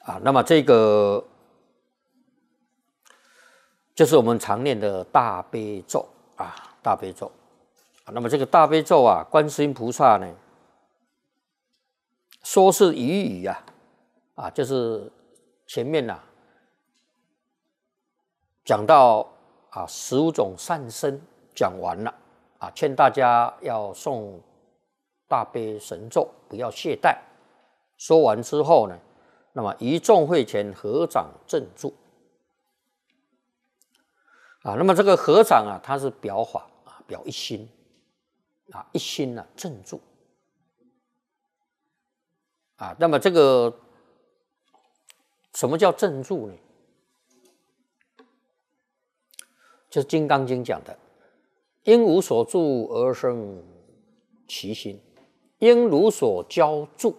那么这个就是我们常念的大悲咒大悲咒那么这个大悲咒观世音菩萨呢，说是语就是前面讲到15种善生讲完了劝大家要诵大悲神咒，不要懈怠。说完之后呢，那么于众会前合掌正住那么这个合掌它是表法表一心一心正住那么这个什么叫正住呢？就是《金刚经》讲的，应无所住而生其心，应如所教住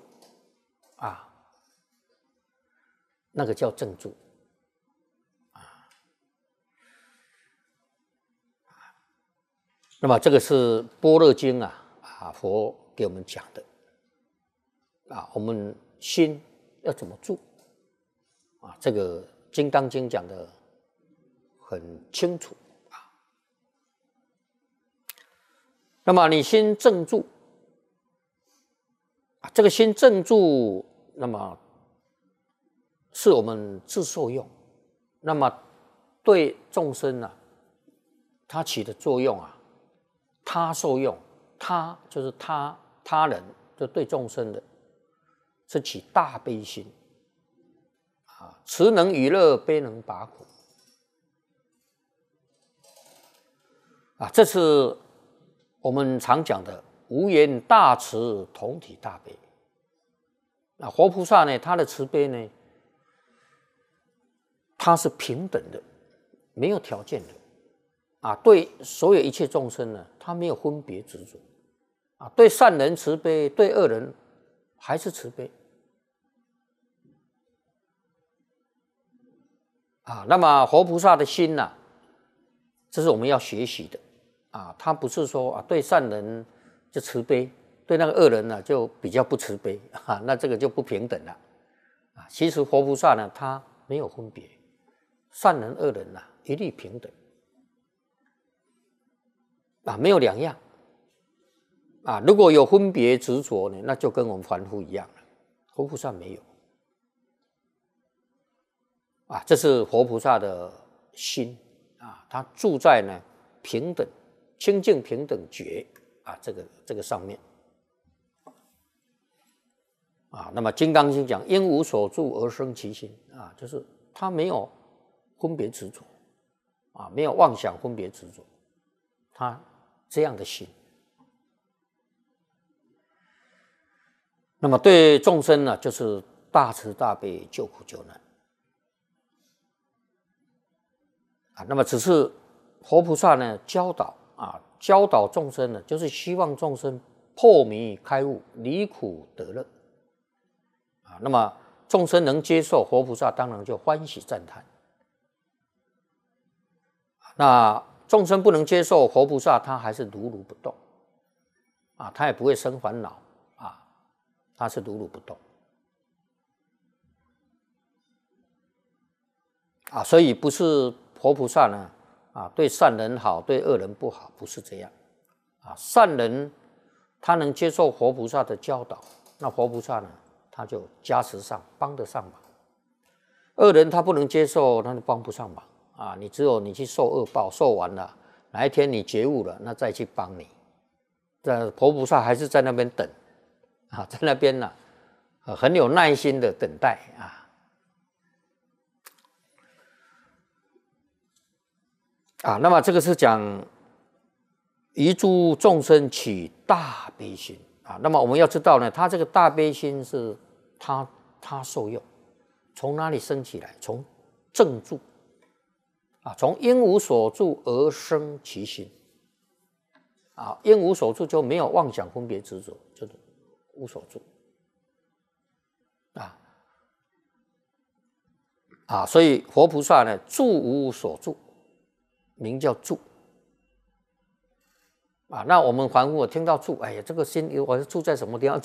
那个叫正住那么这个是《般若经》佛给我们讲的我们心要怎么住这个《金刚经》讲的很清楚那么你心正住这个心正住，那么是我们自受用，那么对众生它起的作用他受用，他就是他人，就对众生的是起大悲心慈能与乐，悲能拔苦这是我们常讲的无言大慈，同体大悲活菩萨呢，他的慈悲呢，他是平等的，没有条件的对所有一切众生呢，他没有分别执着对善人慈悲，对恶人还是慈悲那么活菩萨的心这是我们要学习的他不是说对善人就慈悲，对那个恶人就比较不慈悲那这个就不平等了其实活菩萨呢，他没有分别，善人恶人一律平等没有两样如果有分别执着呢，那就跟我们凡夫一样了，活菩萨没有这是活菩萨的心他住在呢平等清净平等觉这个上面那么《金刚经》讲应无所住而生其心就是他没有分别执着没有妄想分别执着，他这样的心，那么对众生呢，就是大慈大悲，救苦救难那么只是活菩萨呢教导众生呢，就是希望众生破迷开悟，离苦得乐那么众生能接受，活菩萨当然就欢喜赞叹那众生不能接受，活菩萨他还是如如不动他也不会生烦恼他是如如不动所以不是活菩萨呢对善人好，对恶人不好，不是这样善人他能接受活菩萨的教导，那活菩萨呢，他就加持上，帮得上忙。恶人他不能接受，他就帮不上忙你只有你去受恶报，受完了哪一天你觉悟了，那再去帮你。这活菩萨还是在那边等在那边很有耐心的等待那么这个是讲于诸众生起大悲心那么我们要知道呢，他这个大悲心是他受用，从哪里生起来？从正住从应无所住而生其心应无所住就没有妄想分别执着，就是无所住所以活菩萨呢，住无所住，名叫住那我们凡夫听到住，哎呀，这个心我是住在什么地方？